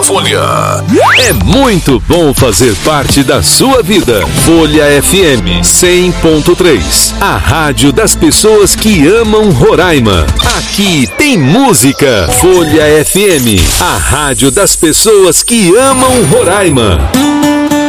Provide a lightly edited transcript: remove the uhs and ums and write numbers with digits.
Folha. É muito bom fazer parte da sua vida. Folha FM 100.3. A rádio das pessoas que amam Roraima. Aqui tem música. Folha FM. A rádio das pessoas que amam Roraima.